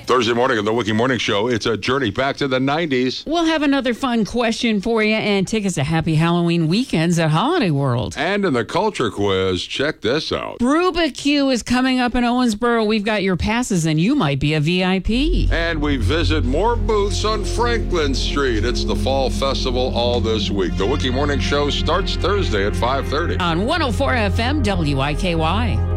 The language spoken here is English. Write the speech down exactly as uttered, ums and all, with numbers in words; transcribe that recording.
Thursday morning on the Wiki Morning Show, it's a journey back to the nineties. We'll have another fun question for you and tickets to Happy Halloween weekends at Holiday World. And in the culture quiz, check this out. Brubacue is coming up in Owensboro. We've got your passes and you might be a V I P. And we visit more booths on Franklin Street. It's the Fall Festival all this week. The Wiki Morning Show starts Thursday at five thirty. On one oh four F M W I K Y.